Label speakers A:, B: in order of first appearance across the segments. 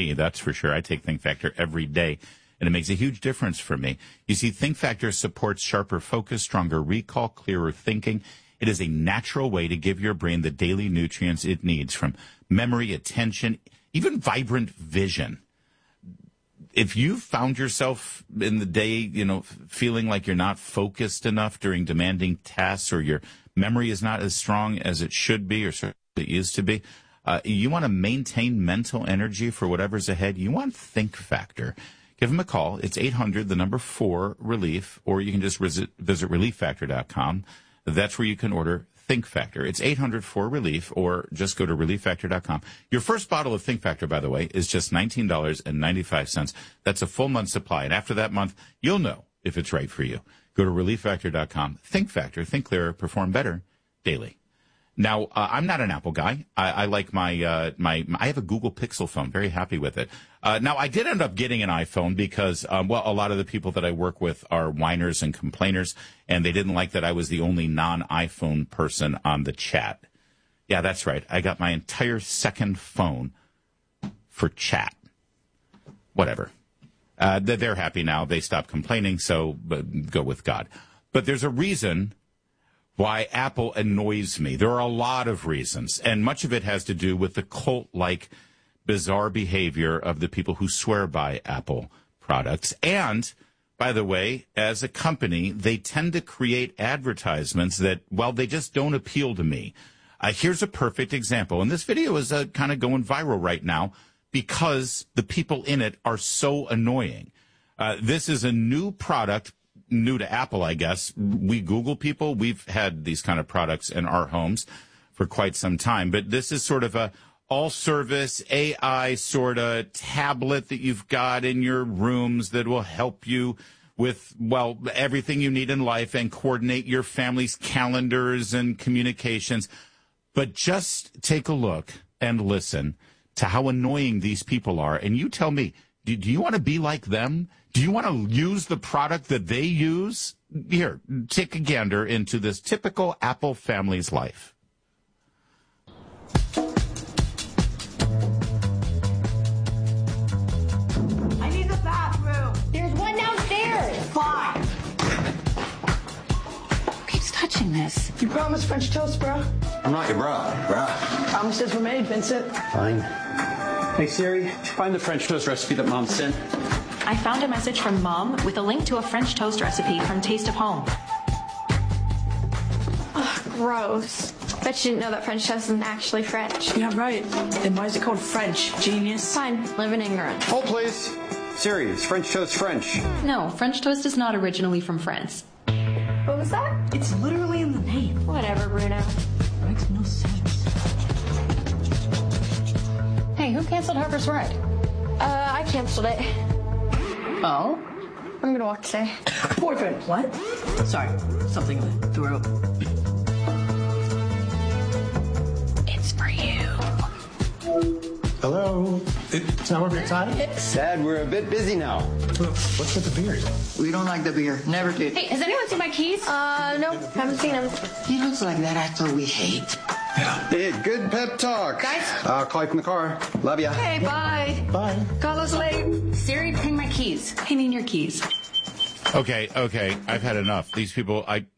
A: me, that's for sure. I take Think Factor every day, and it makes a huge difference for me. You see, Think Factor supports sharper focus, stronger recall, clearer thinking. It is a natural way to give your brain the daily nutrients it needs, from memory, attention, even vibrant vision. If you've found yourself in the day, feeling like you're not focused enough during demanding tasks, or your memory is not as strong as it should be or it used to be, you want to maintain mental energy for whatever's ahead, you want Think Factor. Give them a call. It's 800-4-RELIEF, or you can just visit relieffactor.com. That's where you can order Think Factor. It's 800-4-RELIEF, or just go to relieffactor.com. Your first bottle of Think Factor, by the way, is just $19.95. That's a full month's supply. And after that month, you'll know if it's right for you. Go to relieffactor.com. Think Factor. Think clearer. Perform better daily. Now, I'm not an Apple guy. I like I have a Google Pixel phone. Very happy with it. Now, I did end up getting an iPhone because, a lot of the people that I work with are whiners and complainers, and they didn't like that I was the only non-iPhone person on the chat. Yeah, that's right. I got my entire second phone for chat. Whatever. They're happy now. They stopped complaining, so go with God. But there's a reason why Apple annoys me. There are a lot of reasons, and much of it has to do with the cult-like bizarre behavior of the people who swear by Apple products. And, by the way, as a company, they tend to create advertisements that, they just don't appeal to me. Here's a perfect example, and this video is kind of going viral right now because the people in it are so annoying. This is a new product, new to Apple, I guess. We Google people. We've had these kind of products in our homes for quite some time. But this is sort of a all-service AI sort of tablet that you've got in your rooms that will help you with, everything you need in life and coordinate your family's calendars and communications. But just take a look and listen to how annoying these people are. And you tell me, do you want to be like them? Do you want to use the product that they use? Here, take a gander into this typical Apple family's life.
B: I need the bathroom.
C: There's one downstairs.
B: Fine.
C: Who keeps touching this?
B: You promised French toast, bro.
D: I'm not your bro.
B: Promises were made, Vincent.
D: Fine. Hey, Siri, find the French toast recipe that Mom sent.
E: I found a message from Mom with a link to a French toast recipe from Taste of Home.
F: Ugh, gross. Bet you didn't know that French toast isn't actually French.
B: Yeah, right. Then why is it called French, genius?
F: Fine, live in ignorance.
D: Hold, please. Siri, is French toast French?
E: No, French toast is not originally from France.
F: What was that?
B: It's literally in the name.
F: Whatever, Bruno.
B: Makes no sense.
C: Hey, who canceled Harper's ride?
F: I canceled it.
C: Oh?
F: I'm gonna walk today.
B: Boyfriend. What? Sorry, something in the throat.
C: It's for you.
G: Hello? It's not a good time?
D: Dad, we're a bit busy now.
G: What's with the beard?
H: We don't like the beer. Never did.
C: Hey, has anyone seen my keys?
F: No, haven't seen him.
H: He looks like that actor we hate.
D: Hey, good pep talk.
C: Guys?
D: I'll call you from the car. Love ya.
C: Hey, bye.
G: Bye.
C: Call us late. Siri, ping my keys.
E: I mean your keys.
A: Okay. I've had enough. These people, I'm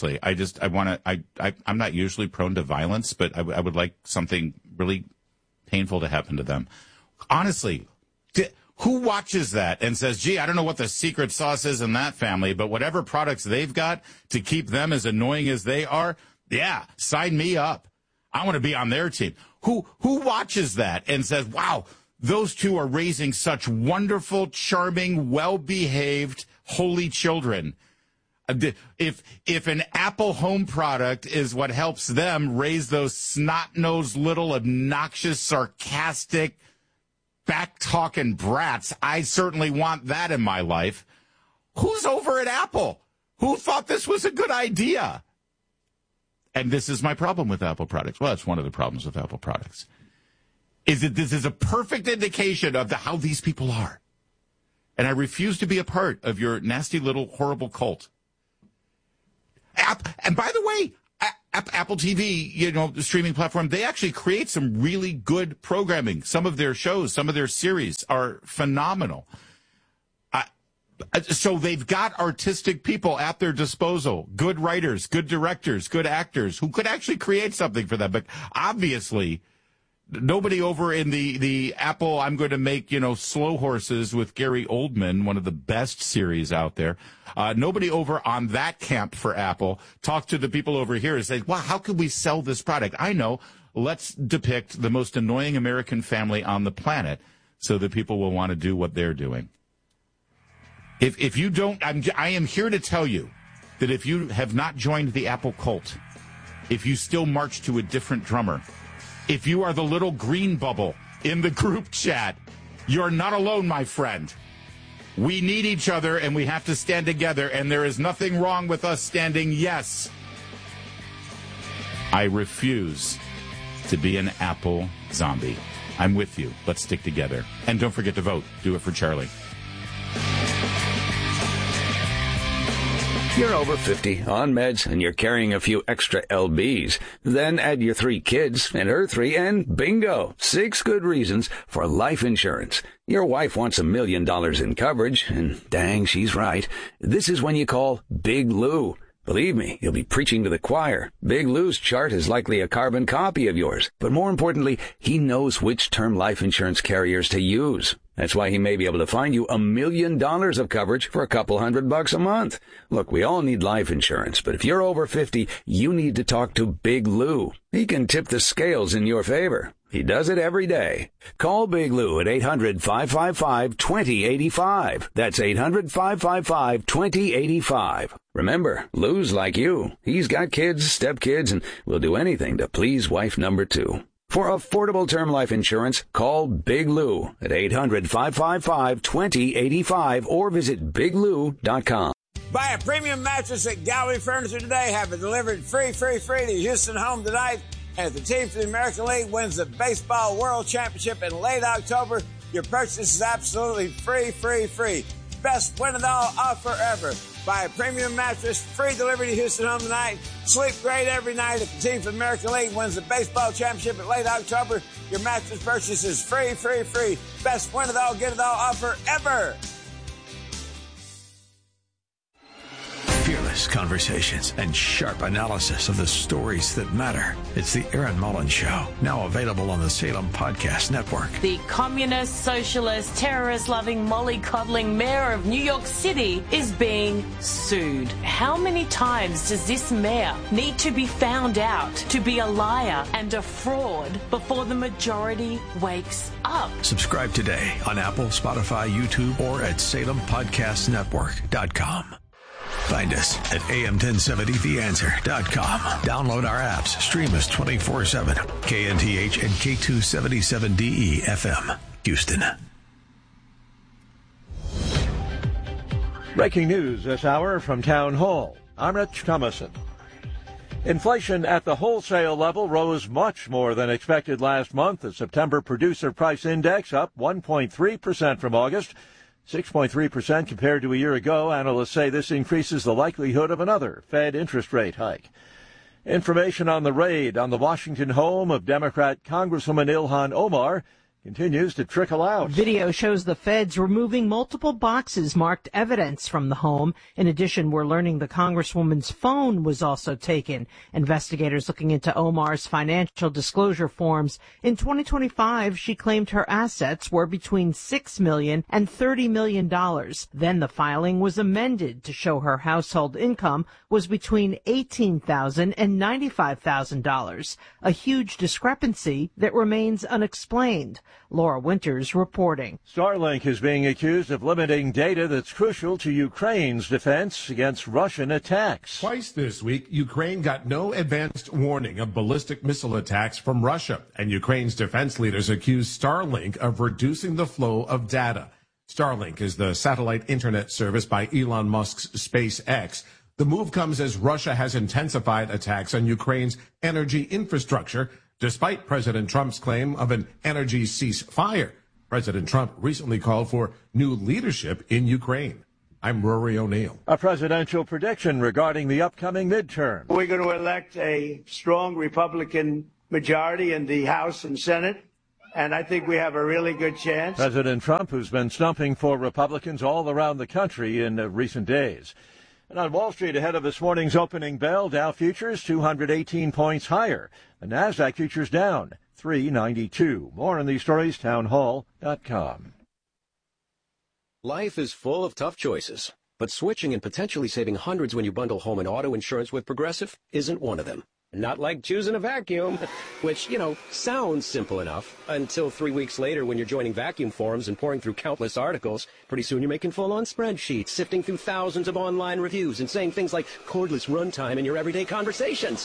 A: not usually prone to violence, but I would like something really painful to happen to them. Honestly, who watches that and says, gee, I don't know what the secret sauce is in that family, but whatever products they've got to keep them as annoying as they are, yeah, sign me up. I want to be on their team. Who watches that and says, wow, those two are raising such wonderful, charming, well-behaved, holy children. If an Apple home product is what helps them raise those snot-nosed, little, obnoxious, sarcastic, back-talking brats, I certainly want that in my life. Who's over at Apple? Who thought this was a good idea? And this is my problem with Apple products. Well, it's one of the problems with Apple products. Is that this is a perfect indication of how these people are. And I refuse to be a part of your nasty little horrible cult. And by the way, Apple TV, the streaming platform, they actually create some really good programming. Some of their shows, some of their series are phenomenal. So they've got artistic people at their disposal, good writers, good directors, good actors who could actually create something for them. But obviously, nobody over in the Apple, I'm going to make, Slow Horses with Gary Oldman, one of the best series out there. Nobody over on that camp for Apple talked to the people over here and said, wow, how could we sell this product? I know. Let's depict the most annoying American family on the planet so that people will want to do what they're doing. If you don't, I am here to tell you that if you have not joined the Apple cult, if you still march to a different drummer, if you are the little green bubble in the group chat, you're not alone, my friend. We need each other, and we have to stand together, and there is nothing wrong with us standing yes. I refuse to be an Apple zombie. I'm with you. Let's stick together. And don't forget to vote. Do it for Charlie.
I: You're over 50, on meds, and you're carrying a few extra LBs. Then add your 3 kids and her 3, and bingo, 6 good reasons for life insurance. Your wife wants $1 million in coverage, and dang, she's right. This is when you call Big Lou. Believe me, you'll be preaching to the choir. Big Lou's chart is likely a carbon copy of yours. But more importantly, he knows which term life insurance carriers to use. That's why he may be able to find you $1 million of coverage for a couple $100 a month. Look, we all need life insurance, but if you're over 50, you need to talk to Big Lou. He can tip the scales in your favor. He does it every day. Call Big Lou at 800-555-2085. That's 800-555-2085. Remember, Lou's like you. He's got kids, stepkids, and will do anything to please wife number 2. For affordable term life insurance, call Big Lou at 800-555-2085 or visit biglou.com.
J: Buy a premium mattress at Gallery Furniture today. Have it delivered free to Houston home tonight. And if the team from the American League wins the Baseball World Championship in late October, your purchase is absolutely free. Best win-it-all offer ever. Buy a premium mattress, free delivery to Houston home tonight. Sleep great every night. If the team from the American League wins the baseball championship in late October, your mattress purchase is free. Best win-it-all, get-it-all offer ever.
K: Fearless conversations and sharp analysis of the stories that matter. It's the Aaron Mullins Show, now available on the Salem Podcast Network.
L: The communist, socialist, terrorist-loving, mollycoddling mayor of New York City is being sued. How many times does this mayor need to be found out to be a liar and a fraud before the majority wakes up?
K: Subscribe today on Apple, Spotify, YouTube, or at SalemPodcastNetwork.com. Find us at am1070theanswer.com. Download our apps. Stream us 24/7. KNTH and K277DE FM, Houston.
M: Breaking news this hour from Town Hall. I'm Rich Thomason. Inflation at the wholesale level rose much more than expected last month. The September Producer Price Index up 1.3% from August. 6.3% compared to a year ago. Analysts say this increases the likelihood of another Fed interest rate hike. Information on the raid on the Washington home of Democrat Congresswoman Ilhan Omar continues to trickle out.
N: Video shows the feds removing multiple boxes marked evidence from the home. In addition, we're learning the Congresswoman's phone was also taken. Investigators looking into Omar's financial disclosure forms. In 2025, she claimed her assets were between $6 million and $30 million. Then the filing was amended to show her household income was between $18,000 and $95,000. A huge discrepancy that remains unexplained. Laura Winters reporting.
M: Starlink is being accused of limiting data that's crucial to Ukraine's defense against Russian attacks.
G: Twice this week, Ukraine got no advanced warning of ballistic missile attacks from Russia, and Ukraine's defense leaders accused Starlink of reducing the flow of data. Starlink is the satellite internet service by Elon Musk's SpaceX. The move comes as Russia has intensified attacks on Ukraine's energy infrastructure, despite President Trump's claim of an energy ceasefire. President Trump recently called for new leadership in Ukraine. I'm Rory O'Neill.
M: A presidential prediction regarding the upcoming midterm.
O: We're going to elect a strong Republican majority in the House and Senate, and I think we have a really good chance.
M: President Trump, who's been stumping for Republicans all around the country in recent days. And on Wall Street, ahead of this morning's opening bell, Dow futures 218 points higher. The Nasdaq futures down 392. More on these stories, townhall.com.
P: Life is full of tough choices, but switching and potentially saving hundreds when you bundle home and auto insurance with Progressive isn't one of them. Not like choosing a vacuum, which, sounds simple enough until 3 weeks later when you're joining vacuum forums and pouring through countless articles. Pretty soon you're making full-on spreadsheets, sifting through thousands of online reviews and saying things like cordless runtime in your everyday conversations.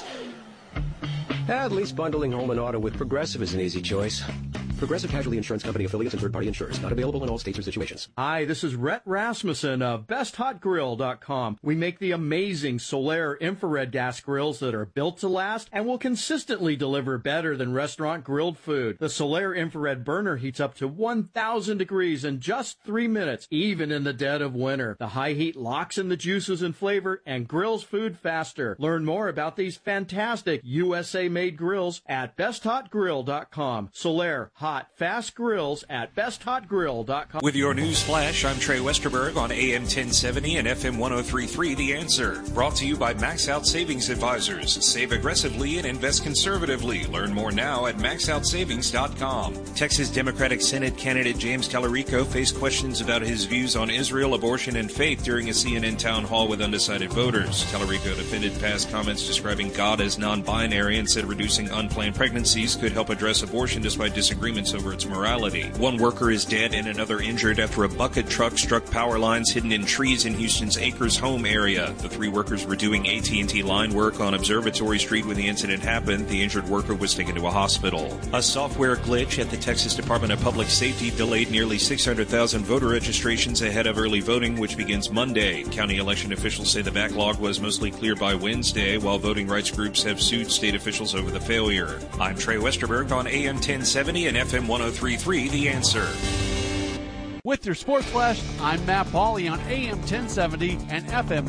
P: At least bundling home and auto with Progressive is an easy choice. Progressive Casualty Insurance Company affiliates and third-party insurers. Not available in all states or situations.
Q: Hi, this is Rhett Rasmussen of BestHotGrill.com. We make the amazing Solaire infrared gas grills that are built to last and will consistently deliver better than restaurant grilled food. The Solaire infrared burner heats up to 1,000 degrees in just 3 minutes, even in the dead of winter. The high heat locks in the juices and flavor and grills food faster. Learn more about these fantastic USA-made grills at BestHotGrill.com. Solaire hot, fast grills at BestHotGrill.com.
R: With your news flash, I'm Trey Westerberg on AM 1070 and FM 103.3 The Answer. Brought to you by Max Out Savings Advisors. Save aggressively and invest conservatively. Learn more now at MaxOutSavings.com. Texas Democratic Senate candidate James Tallarico faced questions about his views on Israel, abortion, and faith during a CNN town hall with undecided voters. Tallarico defended past comments describing God as non-binary and said reducing unplanned pregnancies could help address abortion despite disagreements over its morality. One worker is dead and another injured after a bucket truck struck power lines hidden in trees in Houston's Acres Home area. The 3 workers were doing AT&T line work on Observatory Street when the incident happened. The injured worker was taken to a hospital. A software glitch at the Texas Department of Public Safety delayed nearly 600,000 voter registrations ahead of early voting, which begins Monday. County election officials say the backlog was mostly cleared by Wednesday, while voting rights groups have sued state officials over the failure. I'm Trey Westerberg on AM 1070 and FM 103.3 The Answer.
S: With your Sports Flash, I'm Matt Pauley on AM 1070 and FM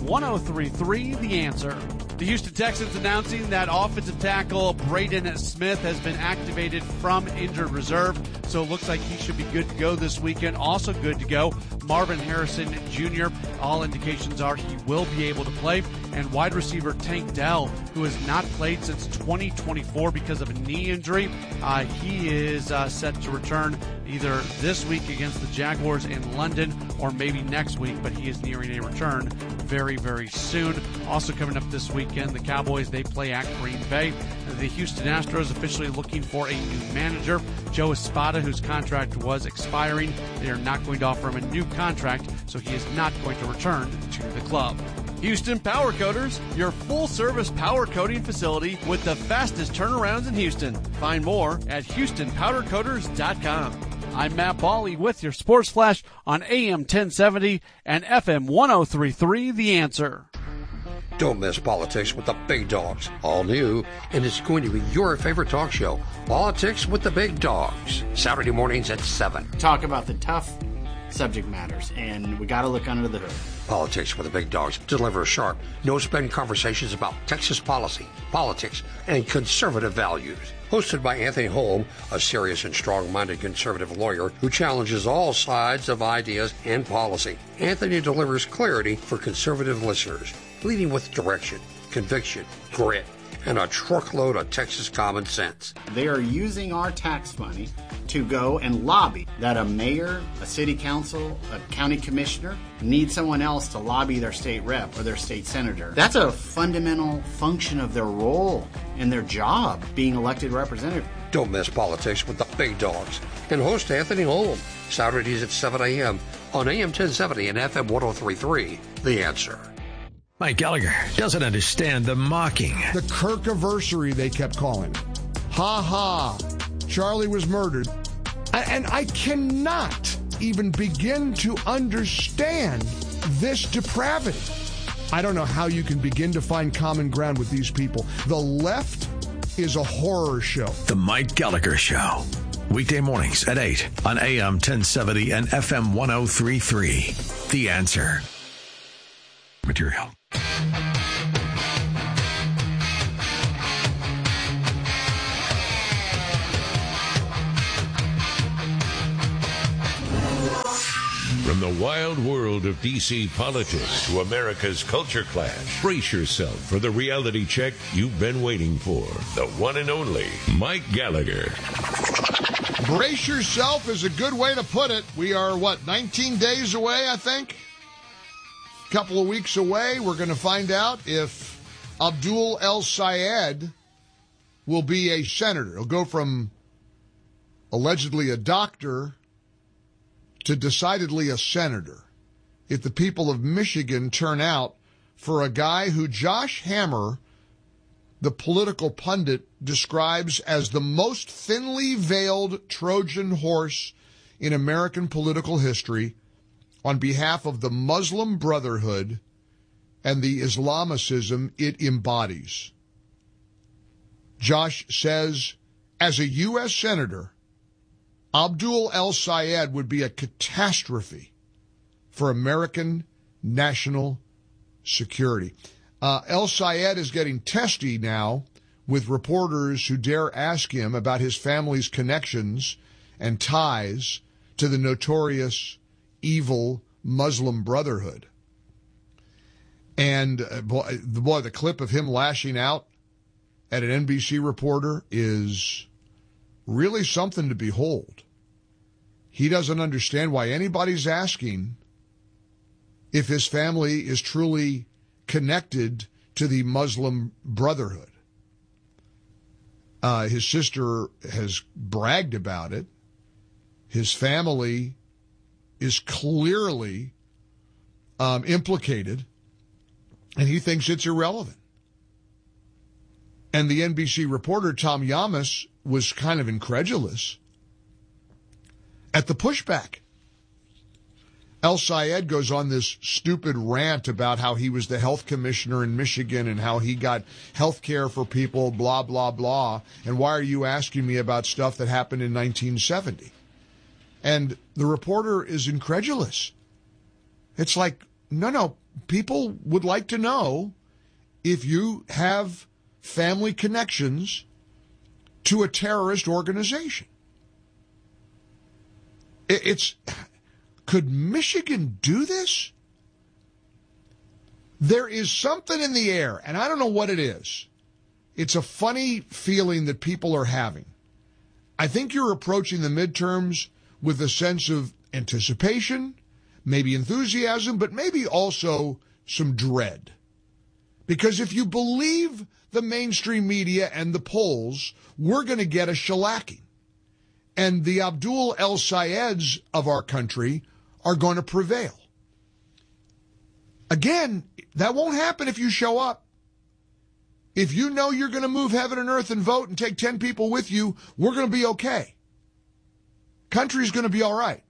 S: 103.3 The Answer. The Houston Texans announcing that offensive tackle Braden Smith has been activated from injured reserve, so it looks like he should be good to go this weekend. Also good to go, Marvin Harrison Jr. All indications are he will be able to play. And wide receiver Tank Dell, who has not played since 2024 because of a knee injury, he is set to return either this week against the Jaguars in London or maybe next week, but he is nearing a return very, very soon. Also coming up this weekend, the Cowboys, they play at Green Bay. The Houston Astros officially looking for a new manager. Joe Espada, whose contract was expiring, they are not going to offer him a new contract, so he is not going to return to the club. Houston Power Coaters, your full-service power coating facility with the fastest turnarounds in Houston. Find more at HoustonPowderCoaters.com. I'm Matt Pauley with your Sports Flash on AM 1070 and FM 103.3 The Answer.
T: Don't miss Politics with the Big Dogs. All new, and it's going to be your favorite talk show, Politics with the Big Dogs. Saturday mornings at 7.
U: Talk about the tough subject matters, and we got to look under the hood.
T: Politics with the Big Dogs delivers sharp, no-spin conversations about Texas policy, politics, and conservative values. Hosted by Anthony Holm, a serious and strong-minded conservative lawyer who challenges all sides of ideas and policy. Anthony delivers clarity for conservative listeners, leading with direction, conviction, grit, and a truckload of Texas common sense.
U: They are using our tax money to go and lobby that a mayor, a city council, a county commissioner need someone else to lobby their state rep or their state senator. That's a fundamental function of their role and their job, being elected representative.
T: Don't miss Politics with the Big Dogs and host Anthony Holm, Saturdays at 7 a.m. on AM 1070 and FM 103.3 The Answer.
K: Mike Gallagher doesn't understand the mocking.
V: The Kirkiversary, they kept calling it. Ha ha. Charlie was murdered. And I cannot even begin to understand this depravity. I don't know how you can begin to find common ground with these people. The left is a horror show.
K: The Mike Gallagher Show. Weekday mornings at 8 on AM 1070 and FM 103.3. The Answer. material.
B: From the wild world of D.C. politics to America's culture clash, brace yourself for the reality check you've been waiting for. The one and only Mike Gallagher.
V: Brace yourself is a good way to put it. We are, 19 days away, I think? A couple of weeks away. We're going to find out if Abdul El-Sayed will be a senator. He'll go from allegedly a doctor to decidedly a senator if the people of Michigan turn out for a guy who Josh Hammer, the political pundit, describes as the most thinly veiled Trojan horse in American political history on behalf of the Muslim Brotherhood and the Islamicism it embodies. Josh says, as a U.S. senator, Abdul El-Sayed would be a catastrophe for American national security. El-Sayed is getting testy now with reporters who dare ask him about his family's connections and ties to the notorious evil Muslim Brotherhood. And the clip of him lashing out at an NBC reporter is really something to behold. He doesn't understand why anybody's asking if his family is truly connected to the Muslim Brotherhood. His sister has bragged about it. His family is clearly implicated, and he thinks it's irrelevant. And the NBC reporter, Tom Yamas, was kind of incredulous at the pushback. El-Sayed goes on this stupid rant about how he was the health commissioner in Michigan and how he got health care for people, blah, blah, blah. And why are you asking me about stuff that happened in 1970? And the reporter is incredulous. It's like, no, people would like to know if you have family connections to a terrorist organization. Could Michigan do this? There is something in the air, and I don't know what it is. It's a funny feeling that people are having. I think you're approaching the midterms with a sense of anticipation, maybe enthusiasm, but maybe also some dread. Because if you believe the mainstream media and the polls, we're going to get a shellacking. And the Abdul El-Sayeds of our country are going to prevail. Again, that won't happen if you show up. If you know you're going to move heaven and earth and vote and take 10 people with you, we're going to be okay. Country's going to be all right.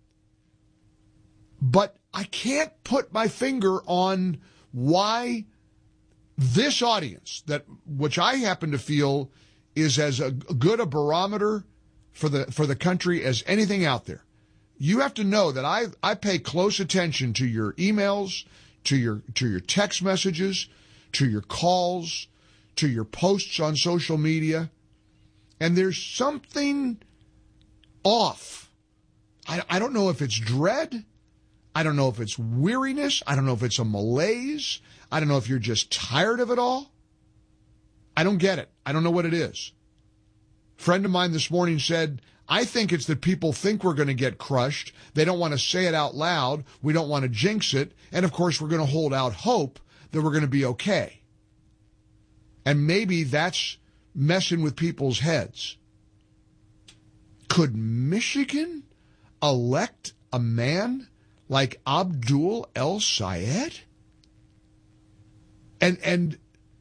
V: But I can't put my finger on why this audience, which I happen to feel is as good a barometer for the country as anything out there. You have to know that I pay close attention to your emails, to your text messages, to your calls, to your posts on social media, and there's something off. I don't know if it's dread. I don't know if it's weariness. I don't know if it's a malaise. I don't know if you're just tired of it all. I don't get it. I don't know what it is. A friend of mine this morning said, I think it's that people think we're going to get crushed. They don't want to say it out loud. We don't want to jinx it. And, of course, we're going to hold out hope that we're going to be okay. And maybe that's messing with people's heads. Could Michigan elect a man like Abdul El-Sayed? And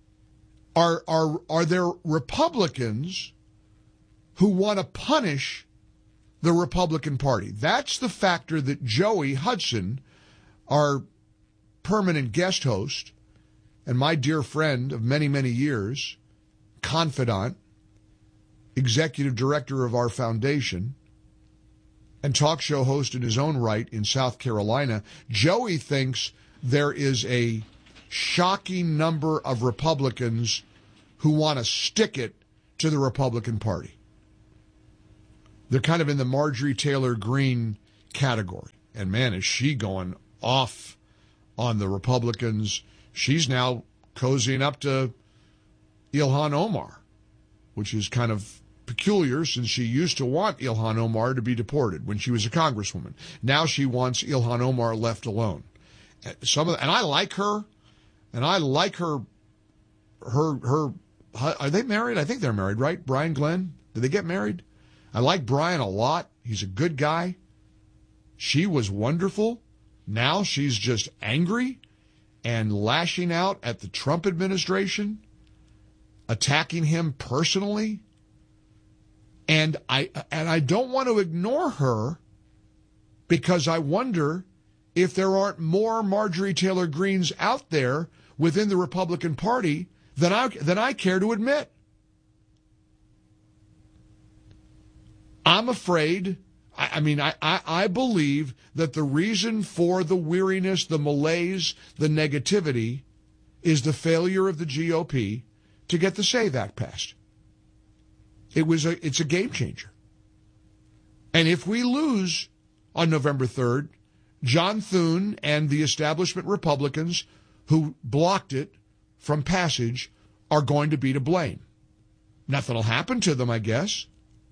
V: are there Republicans who want to punish the Republican Party? That's the factor that Joey Hudson, our permanent guest host, and my dear friend of many, many years, confidant, executive director of our foundation, and talk show host in his own right in South Carolina, Joey thinks there is a shocking number of Republicans who want to stick it to the Republican Party. They're kind of in the Marjorie Taylor Greene category. And man, is she going off on the Republicans. She's now cozying up to Ilhan Omar, which is kind of peculiar since she used to want Ilhan Omar to be deported when she was a congresswoman. Now she wants Ilhan Omar left alone. And I like her, and I like her. Are they married? I think they're married, right? Brian Glenn? Did they get married? I like Brian a lot. He's a good guy. She was wonderful. Now she's just angry and lashing out at the Trump administration, attacking him personally. And I don't want to ignore her because I wonder if there aren't more Marjorie Taylor Greenes out there within the Republican Party than I care to admit. I'm afraid, I believe that the reason for the weariness, the malaise, the negativity is the failure of the GOP to get the SAVE Act passed. It's a game changer. And if we lose on November 3rd, John Thune and the establishment Republicans who blocked it from passage are going to be to blame. Nothing will happen to them, I guess.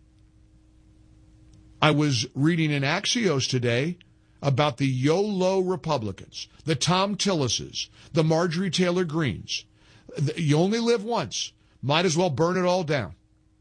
V: I was reading in Axios today about the YOLO Republicans, the Tom Tillises, the Marjorie Taylor Greenes. You only live once. Might as well burn it all down.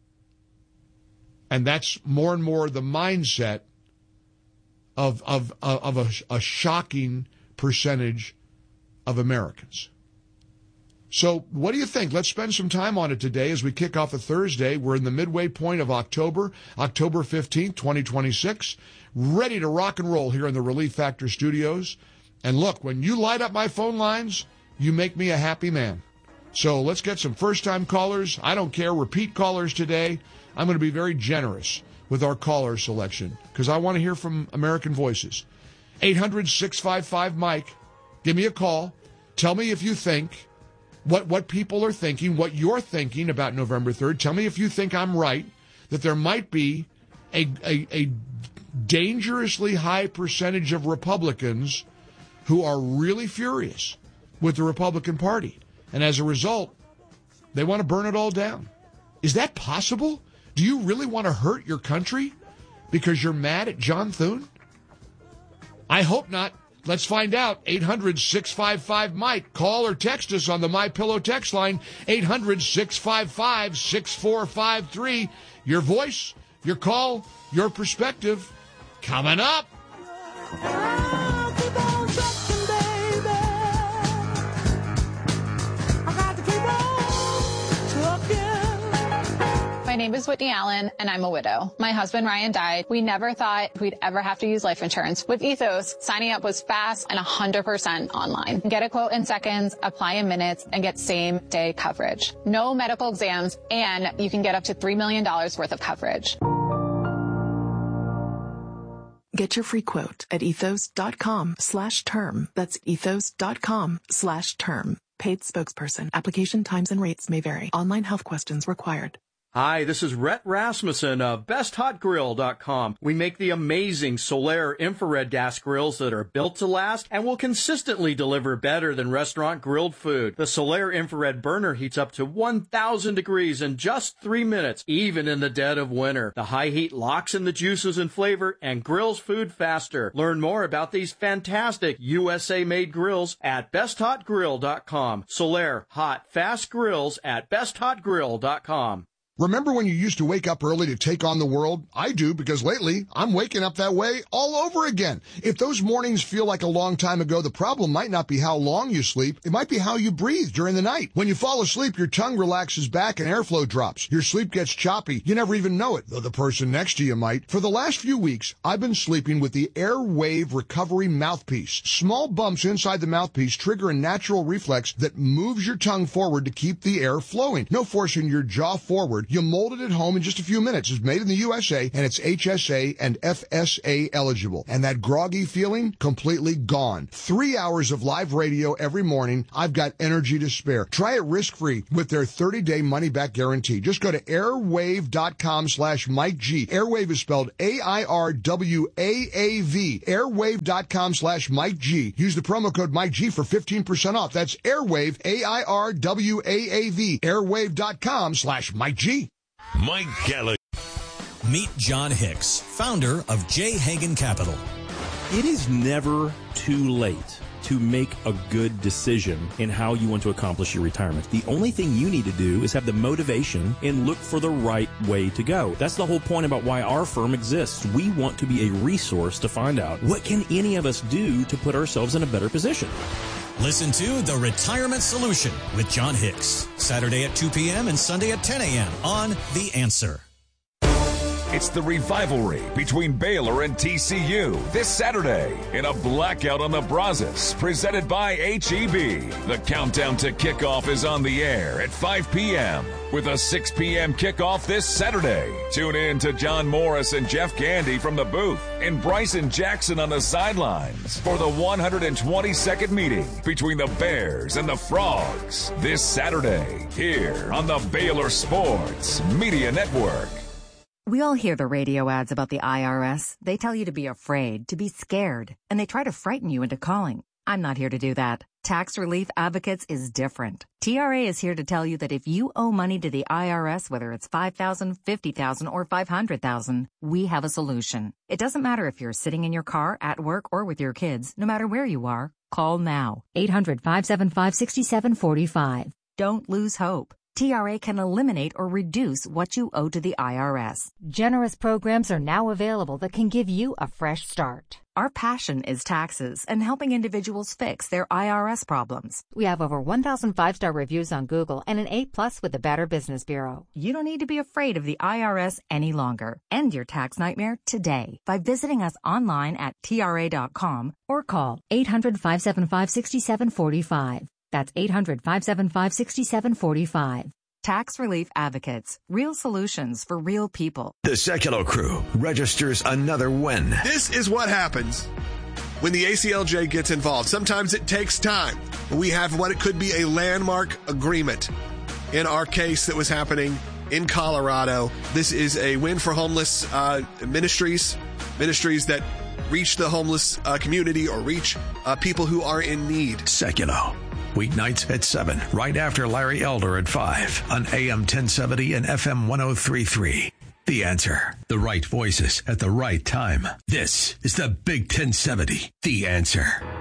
V: And that's more and more the mindset of a shocking percentage of Americans. So what do you think? Let's spend some time on it today as we kick off a Thursday. We're in the midway point of October 15th, 2026, ready to rock and roll here in the Relief Factor studios. And look, when you light up my phone lines, you make me a happy man. So let's get some first-time callers. I don't care, repeat callers today. I'm going to be very generous with our caller selection because I want to hear from American voices. 800-655-MIKE. Give me a call. Tell me if you think what people are thinking, what you're thinking about November 3rd. Tell me if you think I'm right, that there might be a dangerously high percentage of Republicans who are really furious with the Republican Party. And as a result, they want to burn it all down. Is that possible? Do you really want to hurt your country because you're mad at John Thune? I hope not. Let's find out. 800-655-MIKE. Call or text us on the MyPillow text line, 800-655-6453. Your voice, your call, your perspective, coming up.
F: My name is Whitney Allen, and I'm a widow. My husband, Ryan, died. We never thought we'd ever have to use life insurance. With Ethos, signing up was fast and 100% online. Get a quote in seconds, apply in minutes, and get same-day coverage. No medical exams, and you can get up to $3 million worth of coverage.
H: Get your free quote at ethos.com/term. That's ethos.com/term. Paid spokesperson. Application times and rates may vary. Online health questions required.
Q: Hi, this is Rhett Rasmussen of BestHotGrill.com. We make the amazing Solaire infrared gas grills that are built to last and will consistently deliver better than restaurant grilled food. The Solaire infrared burner heats up to 1,000 degrees in just 3 minutes, even in the dead of winter. The high heat locks in the juices and flavor and grills food faster. Learn more about these fantastic USA-made grills at BestHotGrill.com. Solaire hot, fast grills at BestHotGrill.com.
V: Remember when you used to wake up early to take on the world? I do, because lately I'm waking up that way all over again. If those mornings feel like a long time ago, the problem might not be how long you sleep. It might be how you breathe during the night. When you fall asleep, your tongue relaxes back and airflow drops. Your sleep gets choppy. You never even know it, though the person next to you might. For the last few weeks, I've been sleeping with the Airwave Recovery Mouthpiece. Small bumps inside the mouthpiece trigger a natural reflex that moves your tongue forward to keep the air flowing. No forcing your jaw forward. You mold it at home in just a few minutes. It's made in the USA, and it's HSA and FSA eligible. And that groggy feeling, completely gone. 3 hours of live radio every morning. I've got energy to spare. Try it risk-free with their 30-day money-back guarantee. Just go to airwave.com/Mike G. Airwave is spelled AIRWAAV. Airwave.com/Mike G. Use the promo code Mike G for 15% off. That's Airwave, AIRWAAV. Airwave.com/Mike G.
B: Mike Gallagher.
C: Meet John Hicks, founder of J. Hagan Capital.
D: It is never too late to make a good decision in how you want to accomplish your retirement. The only thing you need to do is have the motivation and look for the right way to go. That's the whole point about why our firm exists. We want to be a resource to find out what can any of us do to put ourselves in a better position.
C: Listen to The Retirement Solution with John Hicks, Saturday at 2 p.m. and Sunday at 10 a.m. on The Answer.
W: It's the rivalry between Baylor and TCU this Saturday in a blackout on the Brazos, presented by H-E-B. The countdown to kickoff is on the air at 5 p.m. with a 6 p.m. kickoff this Saturday. Tune in to John Morris and Jeff Gandy from the booth and Bryson Jackson on the sidelines for the 122nd meeting between the Bears and the Frogs this Saturday here on the Baylor Sports Media Network.
X: We all hear the radio ads about the IRS. They tell you to be afraid, to be scared, and they try to frighten you into calling. I'm not here to do that. Tax Relief Advocates is different. TRA is here to tell you that if you owe money to the IRS, whether it's $5,000, $50,000, or $500,000, we have a solution. It doesn't matter if you're sitting in your car, at work, or with your kids. No matter where you are, call now. 800-575-6745. Don't lose hope. TRA can eliminate or reduce what you owe to the IRS.
Y: Generous programs are now available that can give you a fresh start.
X: Our passion is taxes and helping individuals fix their IRS problems.
Y: We have over 1,000 5-star reviews on Google and an A+ with the Better Business Bureau.
X: You don't need to be afraid of the IRS any longer. End your tax nightmare today by visiting us online at TRA.com or call
Y: 800-575-6745. That's 800-575-6745.
X: Tax Relief Advocates. Real solutions for real people.
K: The Sekulow crew registers another win.
Z: This is what happens when the ACLJ gets involved. Sometimes it takes time. We have what it could be a landmark agreement. In our case that was happening in Colorado, this is a win for homeless ministries that reach the homeless community or reach people who are in need.
K: Sekulow. Weeknights at 7, right after Larry Elder at 5 on AM 1070 and FM 103.3. The Answer. The right voices at the right time. This is the Big 1070. The Answer.